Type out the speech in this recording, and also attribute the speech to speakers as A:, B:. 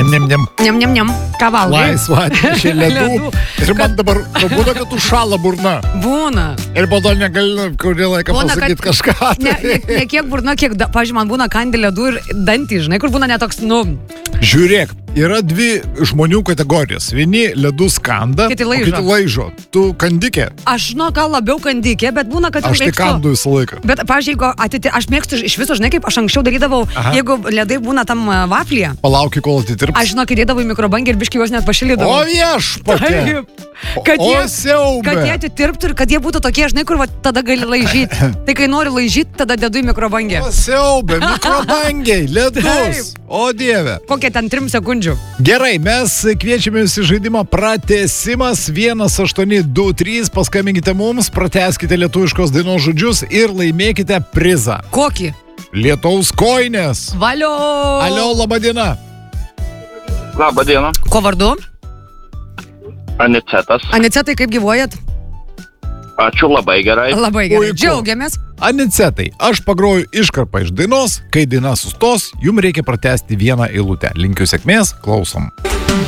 A: Nem.
B: Ką valgai?
A: Laisva atnešė ledų. Ir man dabar būna, kad užšala burna.
B: Būna.
A: Ir po to negali kurį laiką pasakyti kažką.
B: Ne kiek burna, kiek, pavyzdžiui, man būna kandį ledų ir dantį, žinai, kur būna netoks,
A: Žiūrėk, yra dvi žmonių kategorijos. Vieni ledus kanda,
B: kiti
A: laižo. Tu kandikė?
B: Aš, gal labiau kandikė, bet būna, kad
A: aš tai kandu visą laiką.
B: Bet, pavyzdžiui, jeigu aš mėgstu iš viso, žinai, kaip aš anksčiau darydavau, jeigu ledai būna tam vaflyje.
A: Palauki, kol atitirps.
B: Aš, įdėdavau į mikrobangę ir biškį juos net pašilydavau.
A: O viešpatie! Kad
B: jie atitirptų ir kad jie būtų tokie, žinai, kur tada gali laižyti. Tai kai nori laižyti, tada dedu į mikrobangę.
A: O siaubė, mikrobangiai, ledus. O dieve.
B: Kokie ten 3 sekundžių.
A: Gerai, mes kviečiame jūs į žaidimą pratęsimas 1823. Paskambinkite mums, pratęskite lietuviškos dainos žodžius ir laimėkite prizą.
B: Kokį?
A: Lietaus kojinės.
B: Valio.
A: Alio, laba diena.
C: Labą dieną.
B: Ko vardu?
C: Anicetas.
B: Anicetai, kaip gyvuojat?
C: Ačiū, labai gerai.
B: Labai gerai.
A: Puiku.
B: Džiaugiamės.
A: Anicetai, aš pagroju iškarpą iš dainos, kai daina sustos, jums reikia pratęsti vieną eilutę. Linkiu sėkmės, klausom.